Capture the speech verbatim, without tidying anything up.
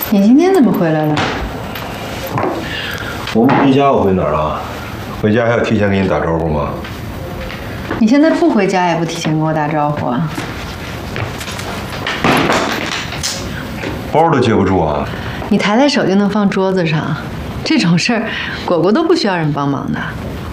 你今天怎么回来了？ 我不回家，我回哪儿啊？回家还要提前给你打招呼吗？ 你现在不回家也不提前跟我打招呼啊？ 包都接不住啊！ 你抬抬手就能放桌子上，这种事儿果果都不需要人帮忙的。